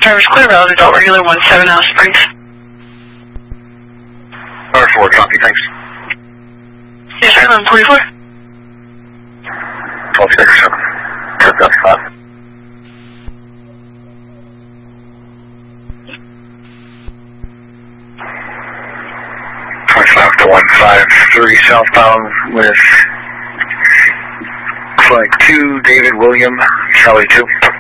Driver's clear, valid adult regular 17 Alice Springs. R4, copy, thanks. Yes, sir, 1144. 1267. That's fine. To 153 southbound with flight 2, David William, Charlie 2.